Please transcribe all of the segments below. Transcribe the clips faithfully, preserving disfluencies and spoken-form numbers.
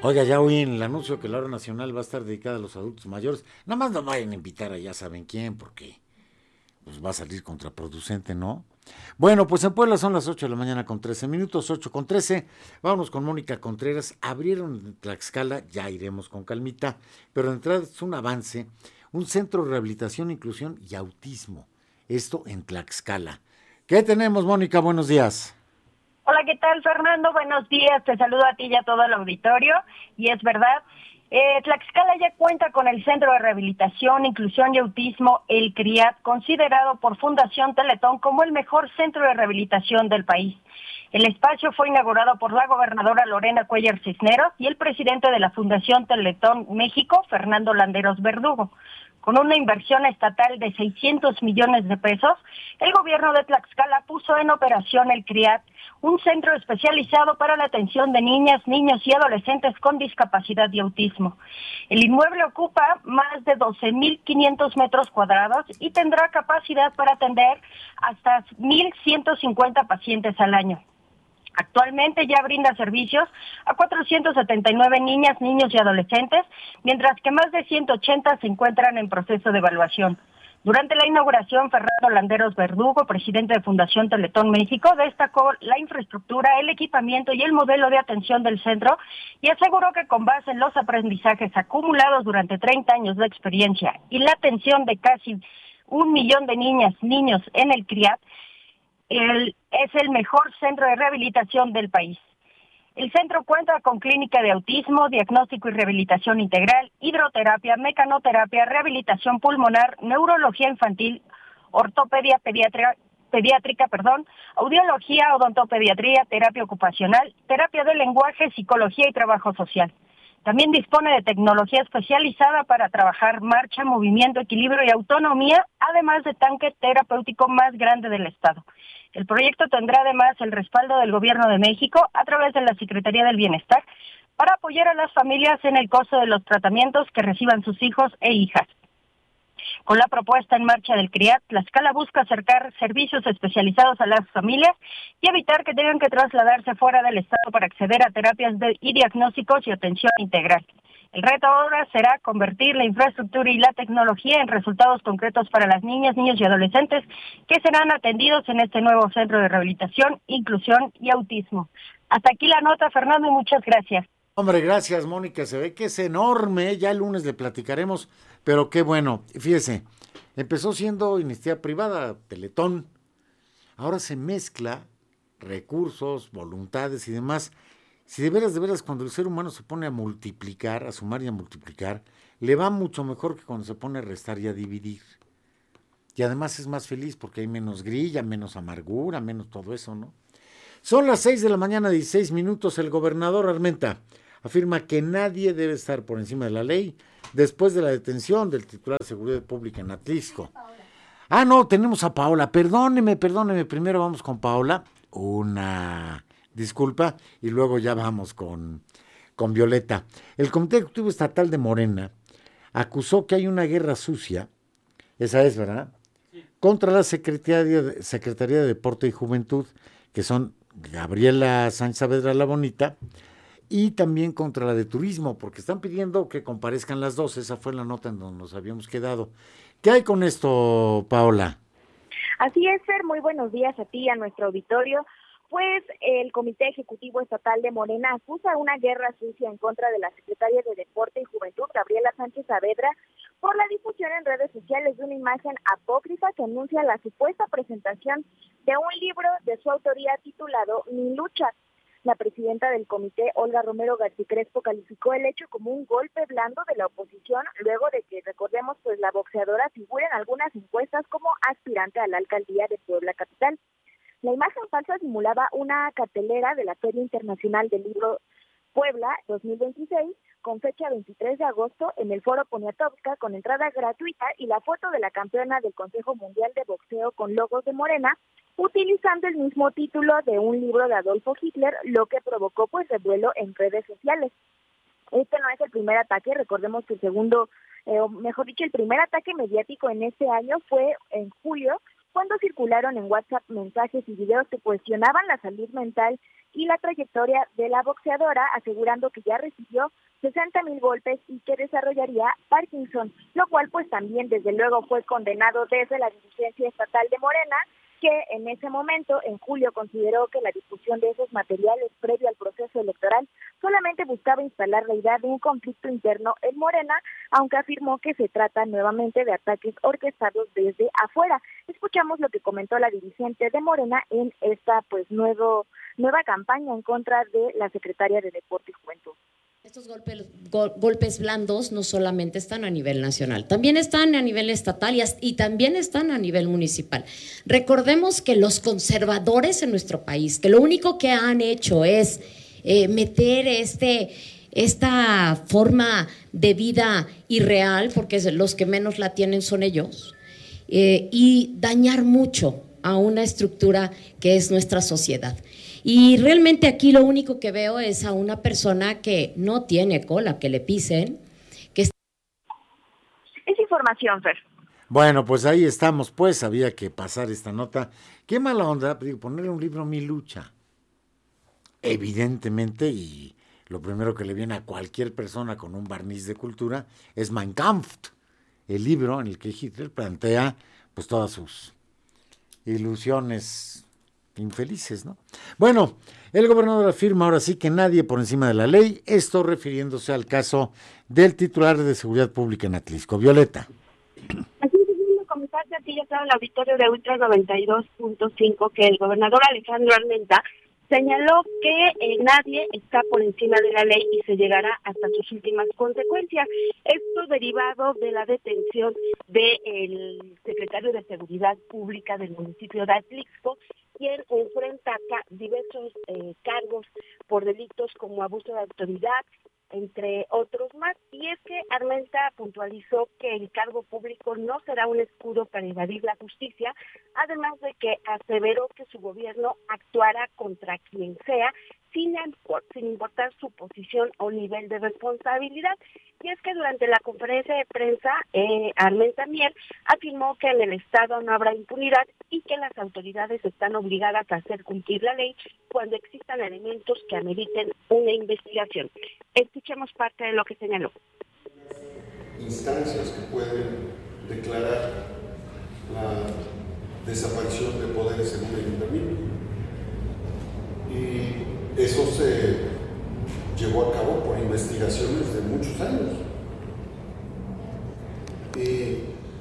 Oiga, ya oí en el anuncio que la hora nacional va a estar dedicada a los adultos mayores. Nada más no vayan a invitar a ya saben quién, porque pues va a salir contraproducente, ¿no? Bueno, pues en Puebla son las ocho de la mañana con trece minutos, ocho con trece. Vámonos con Mónica Contreras. Abrieron en Tlaxcala, ya iremos con calmita, pero de entrada es un avance, un centro de rehabilitación, inclusión y autismo. Esto en Tlaxcala. ¿Qué tenemos, Mónica? Buenos días. Hola, ¿qué tal, Fernando? Buenos días, te saludo a ti y a todo el auditorio. Y es verdad, eh, Tlaxcala ya cuenta con el Centro de Rehabilitación, Inclusión y Autismo, el CRIAT, considerado por Fundación Teletón como el mejor centro de rehabilitación del país. El espacio fue inaugurado por la gobernadora Lorena Cuellar Cisneros y el presidente de la Fundación Teletón México, Fernando Landeros Verdugo. Con una inversión estatal de seiscientos millones de pesos, el gobierno de Tlaxcala puso en operación el CRIAT, un centro especializado para la atención de niñas, niños y adolescentes con discapacidad y autismo. El inmueble ocupa más de doce mil quinientos metros cuadrados y tendrá capacidad para atender hasta mil ciento cincuenta pacientes al año. Actualmente ya brinda servicios a cuatrocientos setenta y nueve niñas, niños y adolescentes, mientras que más de ciento ochenta se encuentran en proceso de evaluación. Durante la inauguración, Fernando Landeros Verdugo, presidente de Fundación Teletón México, destacó la infraestructura, el equipamiento y el modelo de atención del centro y aseguró que con base en los aprendizajes acumulados durante treinta años de experiencia y la atención de casi un millón de niñas, niños en el CRIAT, el, es el mejor centro de rehabilitación del país. El centro cuenta con clínica de autismo, diagnóstico y rehabilitación integral, hidroterapia, mecanoterapia, rehabilitación pulmonar, neurología infantil, ortopedia pediátrica, pediátrica, perdón, audiología, odontopediatría, terapia ocupacional, terapia de lenguaje, psicología y trabajo social. También dispone de tecnología especializada para trabajar marcha, movimiento, equilibrio y autonomía, además de tanque terapéutico más grande del estado. El proyecto tendrá además el respaldo del Gobierno de México a través de la Secretaría del Bienestar para apoyar a las familias en el costo de los tratamientos que reciban sus hijos e hijas. Con la propuesta en marcha del CRIAT, Tlaxcala busca acercar servicios especializados a las familias y evitar que tengan que trasladarse fuera del estado para acceder a terapias de, y diagnósticos y atención integral. El reto ahora será convertir la infraestructura y la tecnología en resultados concretos para las niñas, niños y adolescentes que serán atendidos en este nuevo centro de rehabilitación, inclusión y autismo. Hasta aquí la nota, Fernando, y muchas gracias. Hombre, gracias, Mónica. Se ve que es enorme, ¿eh? Ya el lunes le platicaremos, pero qué bueno. Fíjese, empezó siendo iniciativa privada, Teletón. Ahora se mezcla recursos, voluntades y demás. Si de veras, de veras, cuando el ser humano se pone a multiplicar, a sumar y a multiplicar, le va mucho mejor que cuando se pone a restar y a dividir. Y además es más feliz porque hay menos grilla, menos amargura, menos todo eso, ¿no? Son las seis de la mañana, dieciséis minutos. El gobernador Armenta afirma que nadie debe estar por encima de la ley después de la detención del titular de Seguridad Pública en Atlisco. Ah, no, tenemos a Paola. Perdóneme, perdóneme. Primero vamos con Paola. Una disculpa. Y luego ya vamos con, con Violeta. El Comité Ejecutivo Estatal de Morena acusó que hay una guerra sucia, esa es, ¿verdad?, contra la Secretaría de, Secretaría de Deporte y Juventud, que son Gabriela Sánchez Saavedra la Bonita, y también contra la de Turismo, porque están pidiendo que comparezcan las dos. Esa fue la nota en donde nos habíamos quedado. ¿Qué hay con esto, Paola? Así es, Fer, muy buenos días a ti y a nuestro auditorio. Pues el Comité Ejecutivo Estatal de Morena acusa una guerra sucia en contra de la secretaria de Deporte y Juventud, Gabriela Sánchez Saavedra, por la difusión en redes sociales de una imagen apócrifa que anuncia la supuesta presentación de un libro de su autoría titulado Mi Lucha. La presidenta del comité, Olga Romero García Crespo, calificó el hecho como un golpe blando de la oposición, luego de que, recordemos, pues la boxeadora figura en algunas encuestas como aspirante a la alcaldía de Puebla Capital. La imagen falsa simulaba una cartelera de la Feria Internacional del Libro Puebla dos mil veintiséis, con fecha veintitrés de agosto en el Foro Poniatowska, con entrada gratuita, y la foto de la campeona del Consejo Mundial de Boxeo con logos de Morena, utilizando el mismo título de un libro de Adolfo Hitler, lo que provocó pues revuelo en redes sociales. Este no es el primer ataque, recordemos que el segundo, eh, o mejor dicho, el primer ataque mediático en este año fue en julio, cuando circularon en WhatsApp mensajes y videos que cuestionaban la salud mental y la trayectoria de la boxeadora, asegurando que ya recibió sesenta mil golpes y que desarrollaría Parkinson, lo cual pues también desde luego fue condenado desde la dirigencia estatal de Morena, que en ese momento, en julio, consideró que la difusión de esos materiales previo al proceso electoral solamente buscaba instalar la idea de un conflicto interno en Morena, aunque afirmó que se trata nuevamente de ataques orquestados desde afuera. Escuchamos lo que comentó la dirigente de Morena en esta pues nuevo, nueva campaña en contra de la secretaria de Deporte y Juventud. Estos golpes, go, golpes blandos no solamente están a nivel nacional, también están a nivel estatal y, y también están a nivel municipal. Recordemos que los conservadores en nuestro país, que lo único que han hecho es eh, meter este, esta forma de vida irreal, porque los que menos la tienen son ellos, eh, y dañar mucho a una estructura que es nuestra sociedad. Y realmente aquí lo único que veo es a una persona que no tiene cola, que le pisen. Que... Es información, Fer. Bueno, pues ahí estamos, pues había que pasar esta nota. Qué mala onda, digo, ponerle un libro Mi Lucha. Evidentemente, y lo primero que le viene a cualquier persona con un barniz de cultura es Mein Kampf, el libro en el que Hitler plantea pues todas sus ilusiones infelices, ¿no? Bueno, el gobernador afirma ahora sí que nadie por encima de la ley, esto refiriéndose al caso del titular de Seguridad Pública en Atlixco. Violeta. Así es, comentarte a ti ya estaba en el auditorio de Ultra noventa y dos punto cinco que el gobernador Alejandro Armenta señaló que eh, nadie está por encima de la ley y se llegará hasta sus últimas consecuencias. Esto derivado de la detención del secretario de Seguridad Pública del municipio de Atlixco, quien enfrenta diversos eh, cargos por delitos como abuso de autoridad, entre otros más, y es que Armenta puntualizó que el cargo público no será un escudo para evadir la justicia, además de que aseveró que su gobierno actuará contra quien sea, sin, sin importar su posición o nivel de responsabilidad. Y es que durante la conferencia de prensa, eh, Armenta Mier afirmó que en el Estado no habrá impunidad y que las autoridades están obligadas a hacer cumplir la ley cuando existan elementos que ameriten una investigación. Escuchemos parte de lo que señaló. Instancias que pueden declarar la desaparición de poderes en un ayuntamiento. Y eso se llevó a cabo por investigaciones de muchos años. Y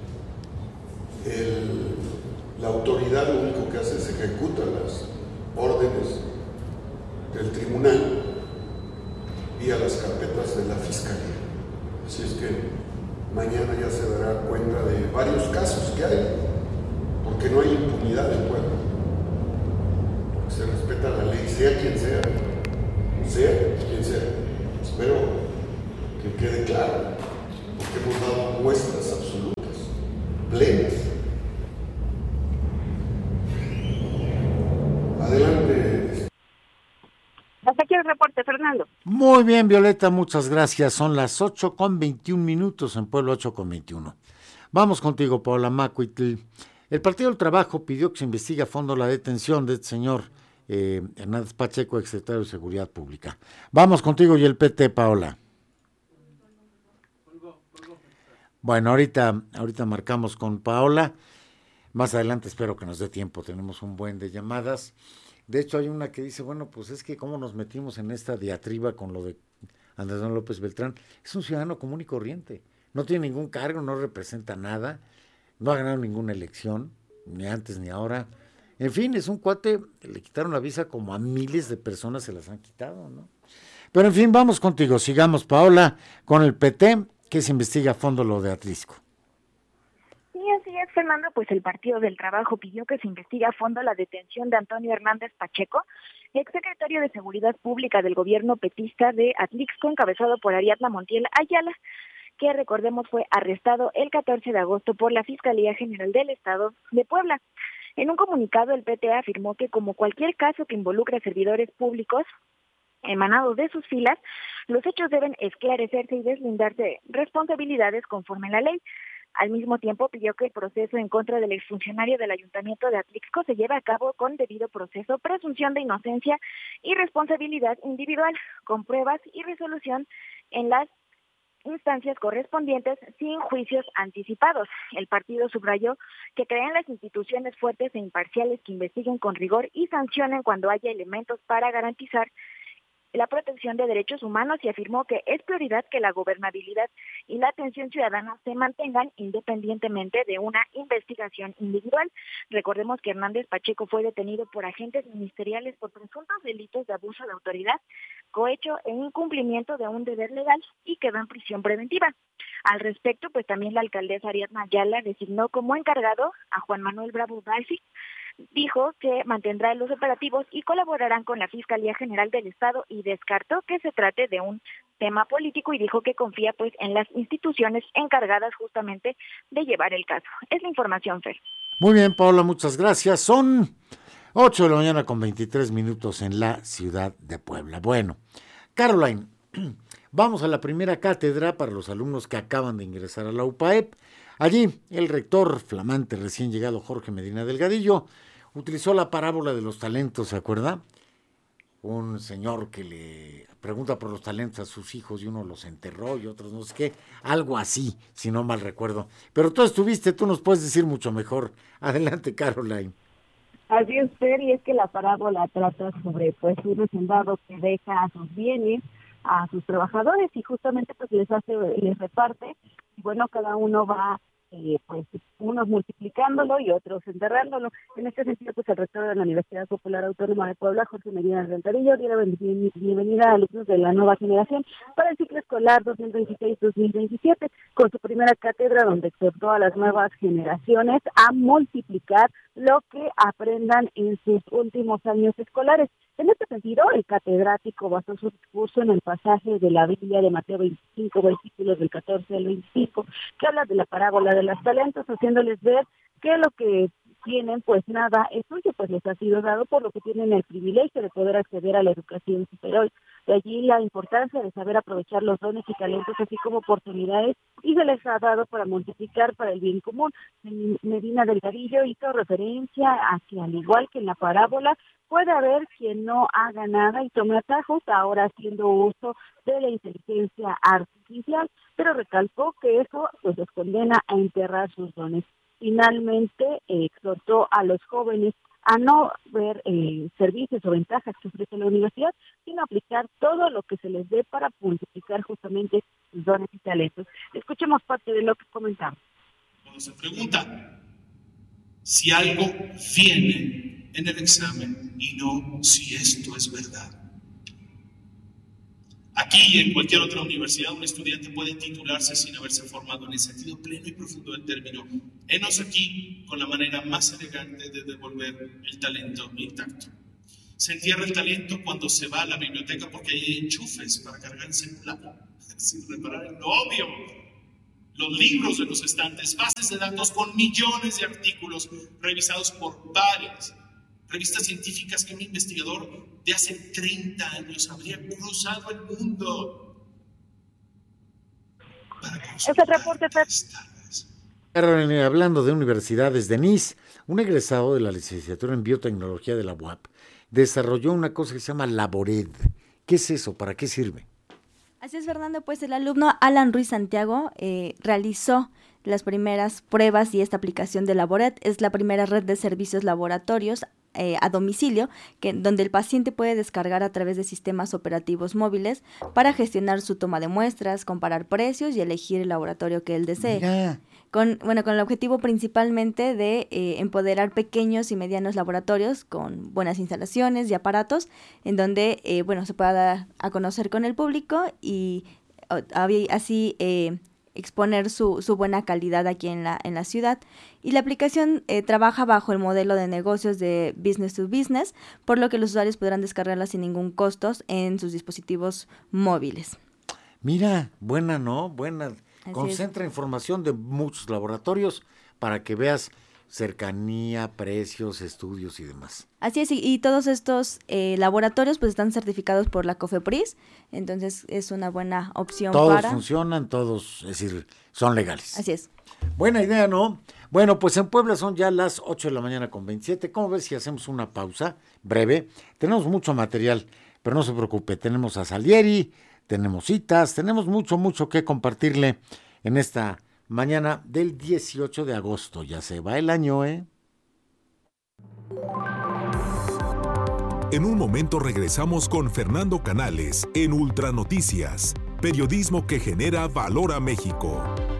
el, la autoridad lo único que hace es ejecutar las órdenes del tribunal vía las carpetas de la fiscalía. Así es que mañana ya se dará cuenta de varios casos que hay, porque no hay impunidad en Puebla. Porque se respeta la ley, sea quien sea, sea quien sea. Espero que quede claro, porque hemos dado muestras absolutas, plenas. Adelante. Hasta aquí el reporte, Fernando. Muy bien, Violeta, muchas gracias. Son las ocho con veintiún minutos en Puebla, ocho con veintiuno. Vamos contigo, Paola Macuitl. El Partido del Trabajo pidió que se investigue a fondo la detención de este señor eh, Hernández Pacheco, exsecretario de Seguridad Pública. Vamos contigo y el P T, Paola. Bueno, ahorita, ahorita marcamos con Paola. Más adelante espero que nos dé tiempo. Tenemos un buen de llamadas. De hecho, hay una que dice, bueno, pues es que cómo nos metimos en esta diatriba con lo de Andrés Manuel López Beltrán. Es un ciudadano común y corriente. No tiene ningún cargo, no representa nada, no ha ganado ninguna elección, ni antes ni ahora. En fin, es un cuate, le quitaron la visa como a miles de personas se las han quitado, ¿no? Pero en fin, vamos contigo, sigamos, Paola, con el P T, que se investiga a fondo lo de Atlixco. Sí, así es, Fernando, pues el Partido del Trabajo pidió que se investigue a fondo la detención de Antonio Hernández Pacheco, exsecretario de Seguridad Pública del gobierno petista de Atlixco, encabezado por Ariadna Montiel Ayala, que recordemos fue arrestado el catorce de agosto por la Fiscalía General del Estado de Puebla. En un comunicado, el P T afirmó que como cualquier caso que involucre a servidores públicos emanados de sus filas, los hechos deben esclarecerse y deslindarse de responsabilidades conforme a la ley. Al mismo tiempo, pidió que el proceso en contra del exfuncionario del Ayuntamiento de Atlixco se lleve a cabo con debido proceso, presunción de inocencia y responsabilidad individual, con pruebas y resolución en las instancias correspondientes sin juicios anticipados. El partido subrayó que crean las instituciones fuertes e imparciales que investiguen con rigor y sancionen cuando haya elementos para garantizar la protección de derechos humanos y afirmó que es prioridad que la gobernabilidad y la atención ciudadana se mantengan independientemente de una investigación individual. Recordemos que Hernández Pacheco fue detenido por agentes ministeriales por presuntos delitos de abuso de autoridad, cohecho e incumplimiento de un deber legal y quedó en prisión preventiva. Al respecto, pues también la alcaldesa Ariadna Ayala designó como encargado a Juan Manuel Bravo Balsi. Dijo que mantendrá los operativos y colaborarán con la Fiscalía General del Estado y descartó que se trate de un tema político y dijo que confía pues en las instituciones encargadas justamente de llevar el caso. Es la información, Fer. Muy bien, Paola, muchas gracias. Son ocho de la mañana con veintitrés minutos en la ciudad de Puebla. Bueno, Caroline, vamos a la primera cátedra para los alumnos que acaban de ingresar a la U P A E P. Allí, el rector flamante recién llegado Jorge Medina Delgadillo utilizó la parábola de los talentos, ¿se acuerda? Un señor que le pregunta por los talentos a sus hijos y uno los enterró y otros no sé qué, algo así, si no mal recuerdo. Pero tú estuviste, tú nos puedes decir mucho mejor. Adelante, Caroline. Así es, Fer, y es que la parábola trata sobre pues un hacendado que deja a sus bienes a sus trabajadores y justamente pues les hace, les reparte, y bueno, cada uno va eh, pues unos multiplicándolo y otros enterrándolo. En este sentido, pues el rector de la Universidad Popular Autónoma de Puebla, Jorge Medina Delgadillo, dio la bienvenida a alumnos de la nueva generación para el ciclo escolar dos mil veintiséis dos mil veintisiete, con su primera cátedra donde exhortó a las nuevas generaciones a multiplicar lo que aprendan en sus últimos años escolares. En este sentido, el catedrático basó su discurso en el pasaje de la Biblia de Mateo veinticinco, versículos del catorce al veinticinco, que habla de la parábola de los talentos, haciéndoles ver que lo que tienen, pues nada es suyo, pues les ha sido dado, por lo que tienen el privilegio de poder acceder a la educación superior. De allí la importancia de saber aprovechar los dones y talentos, así como oportunidades, y se les ha dado para multiplicar para el bien común. Medina Delgadillo hizo referencia a que, al igual que en la parábola, puede haber quien no haga nada y tome atajos, ahora haciendo uso de la inteligencia artificial, pero recalcó que eso pues los condena a enterrar sus dones. Finalmente, eh, exhortó a los jóvenes a no ver eh, servicios o ventajas que ofrece la universidad, sino aplicar todo lo que se les dé para multiplicar justamente sus dones y talentos. Escuchemos parte de lo que comentamos. Cuando se pregunta si algo viene en el examen y no si esto es verdad. Aquí y en cualquier otra universidad, un estudiante puede titularse sin haberse formado en el sentido pleno y profundo del término. Henos aquí con la manera más elegante de devolver el talento intacto. Se entierra el talento cuando se va a la biblioteca porque hay enchufes para cargar el celular, sin reparar en lo obvio. Los libros de los estantes, bases de datos con millones de artículos revisados por pares, revistas científicas que un investigador de hace treinta años habría cruzado el mundo para Este reporte fue... Hablando de universidades, Denise, un egresado de la licenciatura en biotecnología de la U A P, desarrolló una cosa que se llama Labored. ¿Qué es eso? ¿Para qué sirve? Así es, Fernando, pues el alumno Alan Ruiz Santiago eh, realizó las primeras pruebas y esta aplicación de Labored es la primera red de servicios laboratorios eh, a domicilio, que, donde el paciente puede descargar a través de sistemas operativos móviles para gestionar su toma de muestras, comparar precios y elegir el laboratorio que él desee. Mira. Con, bueno, con el objetivo principalmente de eh, empoderar pequeños y medianos laboratorios con buenas instalaciones y aparatos, en donde eh, bueno, se pueda dar a conocer con el público y o, así eh, exponer su, su buena calidad aquí en la, en la ciudad. Y la aplicación eh, trabaja bajo el modelo de negocios de business to business, por lo que los usuarios podrán descargarla sin ningún costo en sus dispositivos móviles. Mira, buena, ¿no? Buena. Así Concentra es. información de muchos laboratorios para que veas cercanía, precios, estudios y demás. Así es, y, y todos estos eh, laboratorios pues están certificados por la COFEPRIS, entonces es una buena opción todos para... Todos funcionan, todos, es decir, son legales. Así es. Buena idea, ¿no? Bueno, pues en Puebla son ya las ocho de la mañana con veintisiete. ¿Cómo ves si hacemos una pausa breve? Tenemos mucho material, pero no se preocupe, tenemos a Salieri, tenemos citas, tenemos mucho, mucho que compartirle en esta mañana del dieciocho de agosto. Ya se va el año, ¿eh? En un momento regresamos con Fernando Canales en Ultranoticias, periodismo que genera valor a México.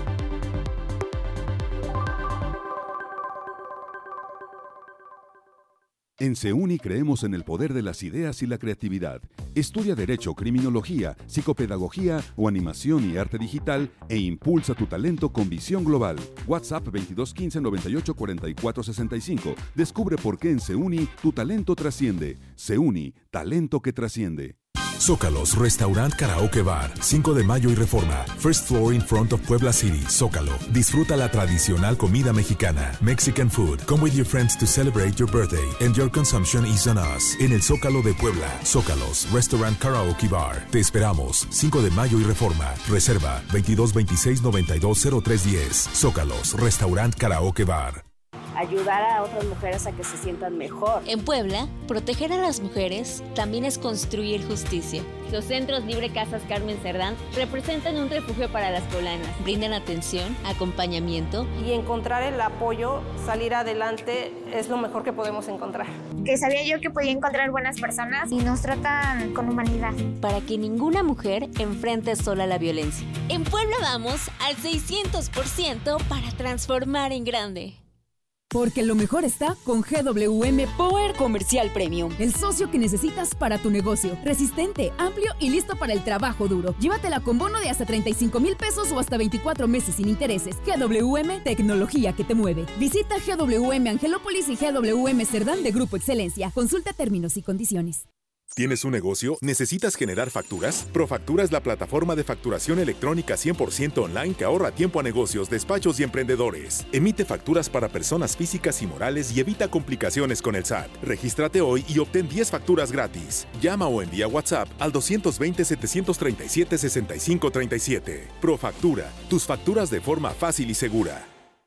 En CEUNI creemos en el poder de las ideas y la creatividad. Estudia Derecho, Criminología, Psicopedagogía o Animación y Arte Digital e impulsa tu talento con visión global. WhatsApp veintidós quince noventa y ocho cuarenta y cuatro sesenta y cinco. Descubre por qué en CEUNI tu talento trasciende. CEUNI, talento que trasciende. Zócalos Restaurant Karaoke Bar, cinco de mayo y Reforma. First floor in front of Puebla City, Zócalo. Disfruta la tradicional comida mexicana, Mexican food. Come with your friends to celebrate your birthday and your consumption is on us. En el Zócalo de Puebla, Zócalos Restaurant Karaoke Bar. Te esperamos, cinco de mayo y Reforma. Reserva veintidós veintiséis noventa y dos cero tres diez. Zócalos Restaurant Karaoke Bar. Ayudar a otras mujeres a que se sientan mejor. En Puebla, proteger a las mujeres también es construir justicia. Los centros Libre Casas Carmen Cerdán representan un refugio para las poblanas. Brindan atención, acompañamiento. Y encontrar el apoyo, salir adelante, es lo mejor que podemos encontrar. Que sabía yo que podía encontrar buenas personas y nos tratan con humanidad. Para que ninguna mujer enfrente sola la violencia. En Puebla vamos al seiscientos por ciento para transformar en grande. Porque lo mejor está con G W M Power Comercial Premium. El socio que necesitas para tu negocio. Resistente, amplio y listo para el trabajo duro. Llévatela con bono de hasta treinta y cinco mil pesos o hasta veinticuatro meses sin intereses. G W M, tecnología que te mueve. Visita G W M Angelópolis y G W M Cerdán de Grupo Excelencia. Consulta términos y condiciones. ¿Tienes un negocio? ¿Necesitas generar facturas? Profactura es la plataforma de facturación electrónica cien por ciento online que ahorra tiempo a negocios, despachos y emprendedores. Emite facturas para personas físicas y morales y evita complicaciones con el S A T. Regístrate hoy y obtén diez facturas gratis. Llama o envía WhatsApp al dos veinte, setecientos treinta y siete, sesenta y cinco treinta y siete. Profactura, tus facturas de forma fácil y segura.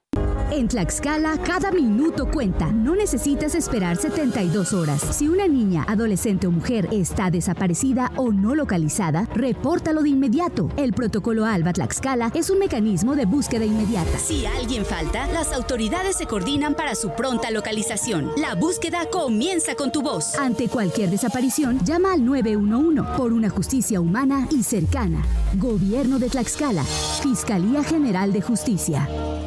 En Tlaxcala, cada minuto cuenta. No necesitas esperar setenta y dos horas. Si una niña, adolescente o mujer está desaparecida o no localizada, repórtalo de inmediato. El protocolo ALBA Tlaxcala es un mecanismo de búsqueda inmediata. Si alguien falta, las autoridades se coordinan para su pronta localización. La búsqueda comienza con tu voz. Ante cualquier desaparición, llama al nueve uno uno por una justicia humana y cercana. Gobierno de Tlaxcala. Fiscalía General de Justicia.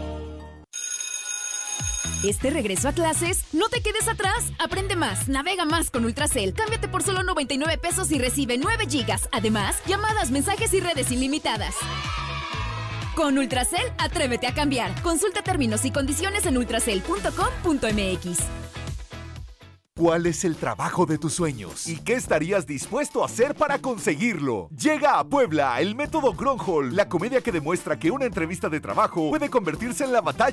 Este regreso a clases, no te quedes atrás. Aprende más, navega más con Ultracel. Cámbiate por solo noventa y nueve pesos y recibe nueve gigas. Además, llamadas, mensajes y redes ilimitadas. Con Ultracel, atrévete a cambiar. Consulta términos y condiciones en ultracel punto com punto m x. ¿Cuál es el trabajo de tus sueños? ¿Y qué estarías dispuesto a hacer para conseguirlo? Llega a Puebla el método Gronholm, la comedia que demuestra que una entrevista de trabajo puede convertirse en la batalla